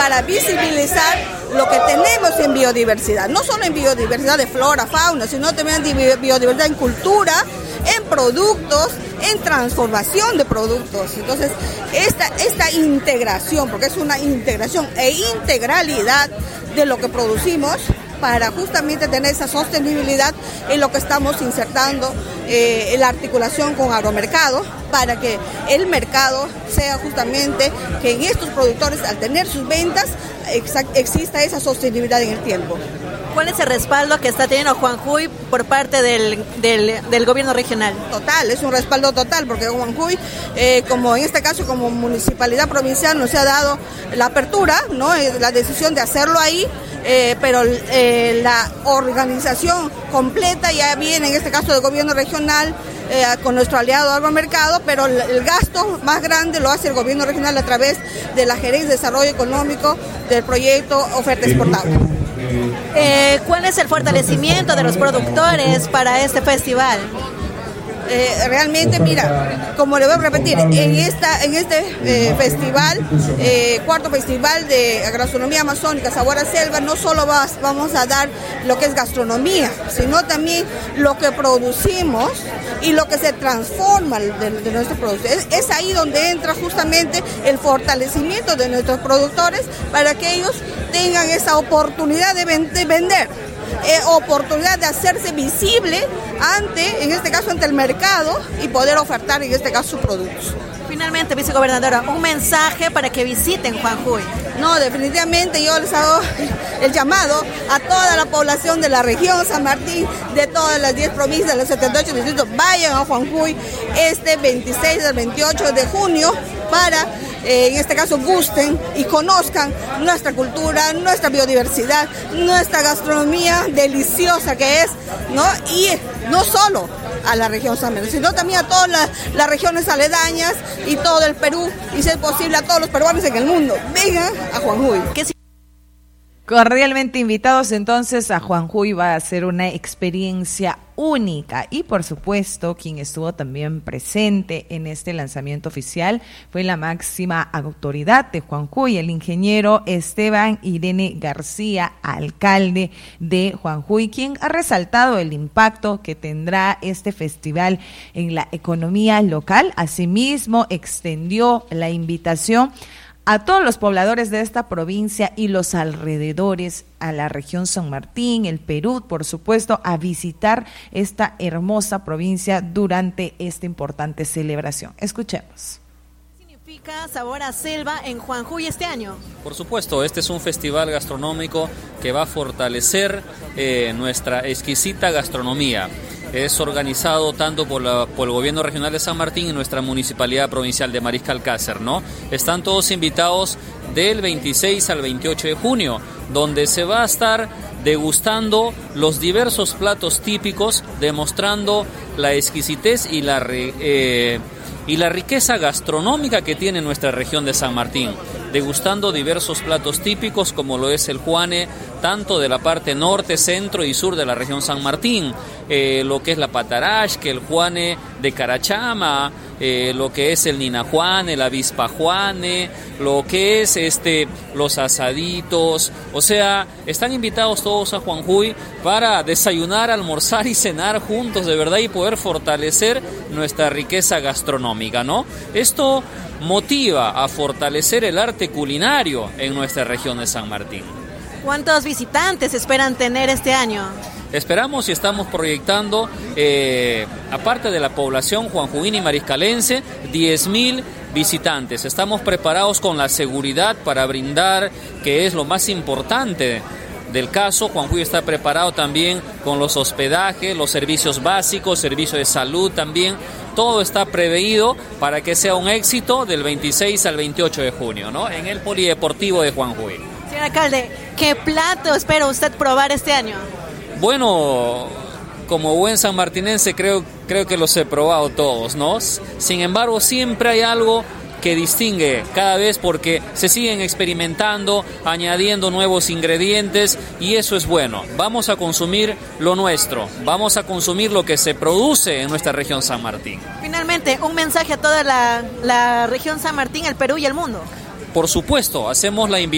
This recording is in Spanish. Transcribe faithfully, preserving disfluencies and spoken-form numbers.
para visibilizar lo que tenemos en biodiversidad, no solo en biodiversidad de flora, fauna, sino también en biodiversidad en cultura, en productos, en transformación de productos. Entonces, esta, esta integración, porque es una integración e integralidad de lo que producimos, para justamente tener esa sostenibilidad en lo que estamos insertando eh, en la articulación con agromercado, para que el mercado sea justamente que en estos productores, al tener sus ventas, exista esa sostenibilidad en el tiempo. ¿Cuál es el respaldo que está teniendo Juanjuy por parte del, del, del gobierno regional? Total, es un respaldo total, porque Juanjuy, eh, como en este caso como municipalidad provincial, nos ha dado la apertura, ¿no? La decisión de hacerlo ahí. Eh, pero eh, la organización completa ya viene, en este caso del gobierno regional, eh, con nuestro aliado agromercado, pero el, el gasto más grande lo hace el gobierno regional a través de la Gerencia de Desarrollo Económico del proyecto Oferta Exportable. Eh, ¿Cuál es el fortalecimiento de los productores para este festival? Eh, realmente, mira, como le voy a repetir, en esta en este eh, festival, eh, cuarto festival de gastronomía amazónica, Sabor a Selva, no solo vas, vamos a dar lo que es gastronomía, sino también lo que producimos y lo que se transforma de, de nuestros productos. Es, es ahí donde entra justamente el fortalecimiento de nuestros productores para que ellos tengan esa oportunidad de, ven, de vender. Eh, oportunidad de hacerse visible ante, en este caso, ante el mercado y poder ofertar, en este caso, sus productos. Finalmente, vicegobernadora, un mensaje para que visiten Juanjuy. No, definitivamente yo les hago el llamado a toda la población de la región San Martín, de todas las diez provincias, de los setenta y ocho distritos, vayan a Juanjuy este veintiséis al veintiocho de junio para, eh, en este caso, gusten y conozcan nuestra cultura, nuestra biodiversidad, nuestra gastronomía deliciosa que es, ¿no? Y no solo a la región San Martín, sino también a todas las, las regiones aledañas y todo el Perú, y si es posible a todos los peruanos en el mundo. Vengan a Juanjuy. Cordialmente invitados entonces a Juanjuy, va a ser una experiencia única y por supuesto quien estuvo también presente en este lanzamiento oficial fue la máxima autoridad de Juanjuy, el ingeniero Esteban Irene García, alcalde de Juanjuy, quien ha resaltado el impacto que tendrá este festival en la economía local. Asimismo, extendió la invitación a todos los pobladores de esta provincia y los alrededores, a la región San Martín, el Perú, por supuesto, a visitar esta hermosa provincia durante esta importante celebración. Escuchemos. ¿Qué significa Sabor a Selva en Juanjuy este año? Por supuesto, este es un festival gastronómico que va a fortalecer eh, nuestra exquisita gastronomía. Es organizado tanto por, la, por el gobierno regional de San Martín y nuestra municipalidad provincial de Mariscal-Cácer, ¿no? Están todos invitados del veintiséis al veintiocho de junio, donde se va a estar degustando los diversos platos típicos, demostrando la exquisitez y la, eh, y la riqueza gastronómica que tiene nuestra región de San Martín, degustando diversos platos típicos como lo es el juane, tanto de la parte norte, centro y sur de la región San Martín, eh, lo que es la patarash, que el juane de Carachama, eh, lo que es el ninajuane, el avispajuane, lo que es este los asaditos, o sea, están invitados todos a Juanjuy para desayunar, almorzar y cenar juntos de verdad y poder fortalecer nuestra riqueza gastronómica, ¿no? Esto motiva a fortalecer el arte culinario en nuestra región de San Martín. ¿Cuántos visitantes esperan tener este año? Esperamos y estamos proyectando, eh, aparte de la población juanjuina y mariscalense, diez mil visitantes. Estamos preparados con la seguridad para brindar, que es lo más importante del caso. Juanjuy está preparado también con los hospedajes, los servicios básicos, servicios de salud también. Todo está preveído para que sea un éxito del veintiséis al veintiocho de junio, ¿no? En el Polideportivo de Juanjuy. Señor alcalde, ¿qué plato espera usted probar este año? Bueno, como buen sanmartinense creo, creo que los he probado todos, ¿no? Sin embargo, siempre hay algo que distingue cada vez porque se siguen experimentando, añadiendo nuevos ingredientes y eso es bueno. Vamos a consumir lo nuestro, vamos a consumir lo que se produce en nuestra región San Martín. Finalmente, un mensaje a toda la, la región San Martín, el Perú y el mundo. Por supuesto, hacemos la invitación